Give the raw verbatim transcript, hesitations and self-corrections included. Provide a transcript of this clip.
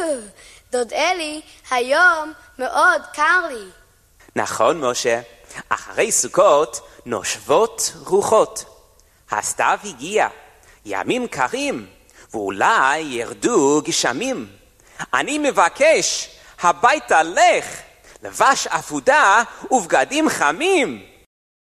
דוד אלי, היום מאוד קר לי. נכון, משה. אחרי סוכות נושבות רוחות. הסתיו הגיע, ימים קרים, ואולי ירדו גשמים. אני מבקש, הביתה לך, לבש עבודה ובגדים חמים.